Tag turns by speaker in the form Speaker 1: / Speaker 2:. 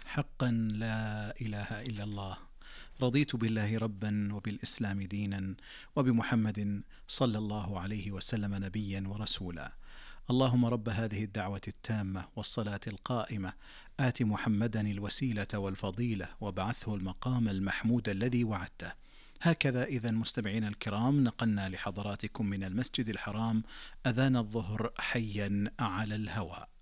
Speaker 1: حقا لا إله إلا الله. رضيت بالله ربا وبالإسلام دينا وبمحمد صلى الله عليه وسلم نبيا ورسولا. اللهم رب هذه الدعوة التامة والصلاة القائمة آت محمدا الوسيلة والفضيلة وابعثه المقام المحمود الذي وعدته. هكذا إذن مستمعينا الكرام نقلنا لحضراتكم من المسجد الحرام أذان الظهر حيا على الهواء.